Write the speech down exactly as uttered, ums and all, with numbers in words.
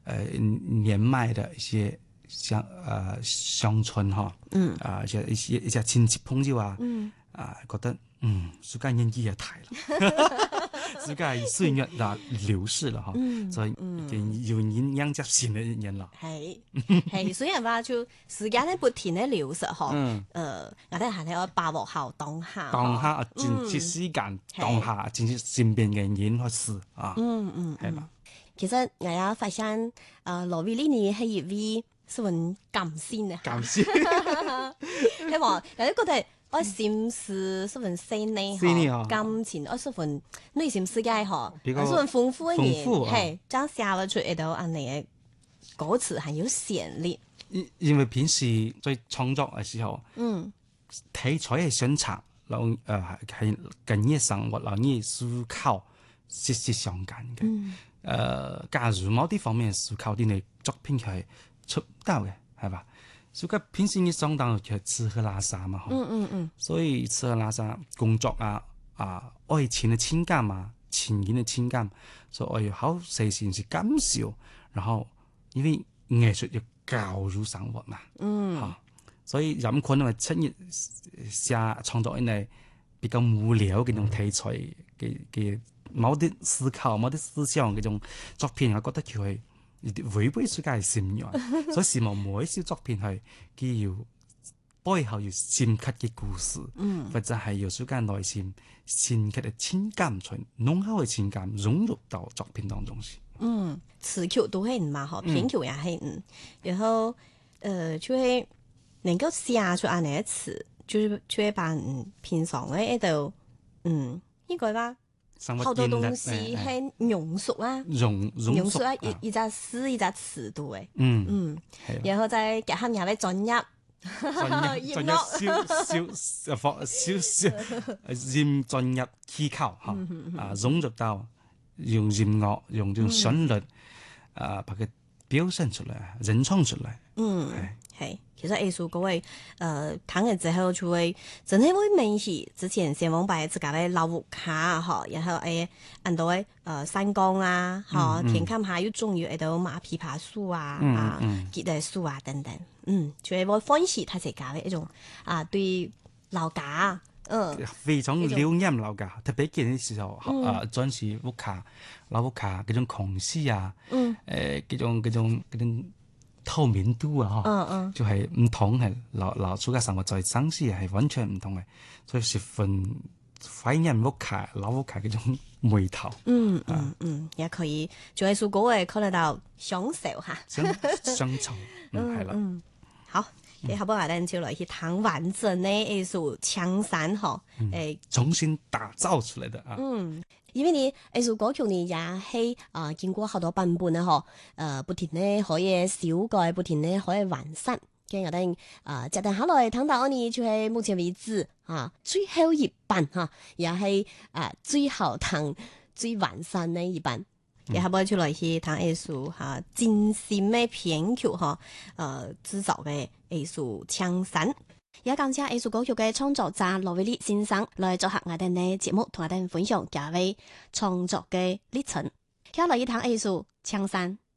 呃年邁的一些鄉呃鄉村哈，嗯啊，一些一些一些親戚朋友啊，嗯啊覺得嗯，暑假年紀也大了，暑假歲月啊流逝了哈，所以已經有人讓接新的一年了。 係係，所以話就時間咧不停的流逝嗬，誒，我哋係要把握好當下， 當下珍惜時間，當下珍惜身邊嘅人和事啊， 嗯嗯，係嘛。其實我也發現，誒羅威呢年係一位十分感性嘅， 感性， 係嘛，有啲覺得。我心思十分細膩嗬，感情我十分內心世界嗬，十分豐富嘅人，係將寫咗出嚟到安尼嘅歌詞很有潛力。 因因為平時在創作嘅時候，嗯，題材嘅選擇，然後誒係跟你生活，然後你思考息息相關嘅。嗯，誒、呃，假如某啲方面思考啲你作品係出唔到嘅，係吧？所以平時你相當係吃喝拉撒嘛，嗯嗯嗯，所以吃喝拉撒工作啊啊愛情嘅情感啊，情人嘅情感，所以我要好細心去感受，然後因為藝術要教入生活嘛，嗯，吓、啊，所以有可能係出現寫創作一類比較無聊嘅種題材嘅嘅某啲思考、某啲思想嘅種作品，我覺得佢係。會唔會世界係善良？所以希望每一首作品係佢要背後要深刻嘅故事，嗯、或者係要世界內心深刻嘅情感，從濃厚嘅情感融入到作品當中去。 嗯，詞曲都係唔嘛嗬，編曲也係唔，然後誒就係能夠寫出安尼嘅詞，就是就係把平常嘅喺度，嗯，應該吧。好多東西係濃縮啊， 濃濃縮啊，一一隻詩一隻詞度嘅，嗯嗯，然後再結合入去進入進入少少放少少漸進入技巧嚇，啊融入到用音樂用用旋律啊把佢表現出嚟，演唱出嚟， 嗯係。其實藝術嗰位，誒睇完之後就會真係會明起之前先往擺自家嘅老屋卡啊，嗬，然後誒按到誒誒山崗啊，嗬，田坎下又終於喺度馬枇杷樹啊，嗯、啊桔嘅樹啊等等，嗯，就係會歡喜睇自家嘅一種啊對老家，嗯， 非常留念老家，特別見嘅時候，嗯、啊，嗰陣時屋卡老屋卡嗰種空隙啊，嗯，誒嗰種嗰種嗰種。透明度啊，嗯嗯，就係唔同係老老暑假生活在城市係完全唔同嘅，所以十分懷念屋企老屋企嗰種味道。嗯嗯嗯，也可以做藝術嗰位可能到享受下， 享享受，嗯係啦。 嗯，好，你後邊我哋就來去談完整嘅藝術槍山嗬，誒， 重新打造出來的啊。 嗯。因為你藝術歌曲呢也係啊、呃、經過好多版本啊嗬，誒、呃、不停咧可以修改，不停咧可以完善。今日我哋啊接定下來聽到呢就係目前為止啊最後一版哈，也係啊最好聽、最完善嘅一版。然後我出來去談藝術哈，精心嘅編曲哈，誒製造嘅藝術槍山。也感謝藝術歌曲嘅創作者羅威利先生來做客我哋嘅節目，同我哋分享佢嘅創作嘅歷程。接落嚟談藝術槍山。